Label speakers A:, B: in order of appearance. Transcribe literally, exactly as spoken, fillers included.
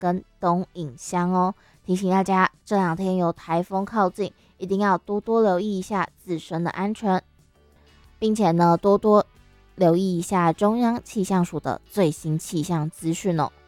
A: 跟东引乡哦。提醒大家，这两天有台风靠近，一定要多多留意一下自身的安全，并且呢，多多留意一下中央气象署的最新气象资讯哦。